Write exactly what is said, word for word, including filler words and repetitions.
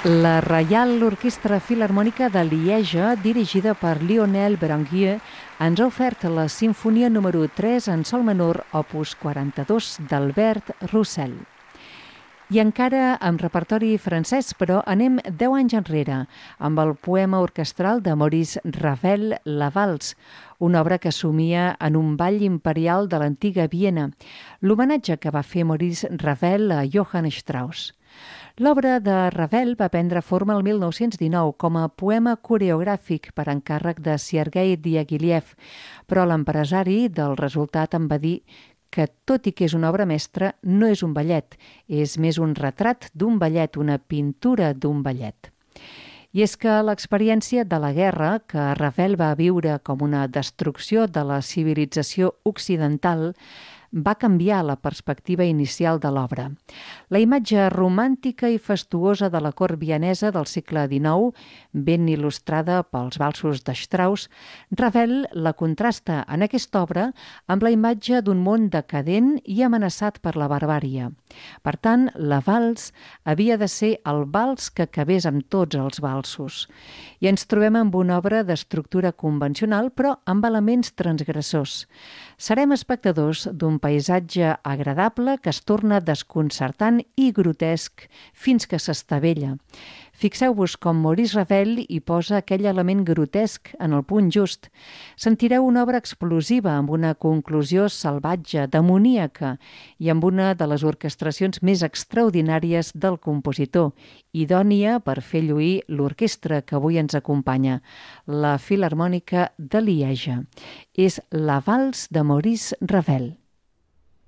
La Reial Orquestra Filharmònica de Lieja, dirigida per Lionel Beranguier, ens ha ofert la Simfonia número tres en sol menor, opus quaranta-dos, d'Albert Roussel. I encara amb repertori francès, però anem deu anys enrere, amb el poema orquestral de Maurice Ravel, La Valse, una obra que somia en un ball imperial de l'antiga Viena, l'homenatge que va fer Maurice Ravel a Johann Strauss. L'obra de Ravel va prendre forma el mil nou-cents dinou com a poema coreogràfic per encàrrec de Sergei Diaghilev, però l'empresari del resultat em va dir que, tot i que és una obra mestra, no és un ballet, és més un retrat d'un ballet, una pintura d'un ballet. I és que l'experiència de la guerra, que Ravel va viure com una destrucció de la civilització occidental, va canviar la perspectiva inicial de l'obra. La imatge romàntica i fastuosa de la cort vienesa del segle dinou, ben il·lustrada pels valsos de Strauss, Ravel la contrasta en aquesta obra amb la imatge d'un món decadent i amenaçat per la barbària. Per tant, la Valse havia de ser el vals que acabés amb tots els valsos. I ens trobem amb una obra d'estructura convencional, però amb elements transgressors. Serem espectadors d'un paisatge agradable que es torna desconcertant i grotesc fins que s'estavella. Fixeu-vos com Maurice Ravel hi posa aquell element grotesc en el punt just. Sentireu una obra explosiva amb una conclusió salvatge, demoníaca i amb una de les orquestracions més extraordinàries del compositor, idònia per fer lluir l'orquestra que avui ens acompanya, la Filharmònica de Lieja. És la Valse de Maurice Ravel.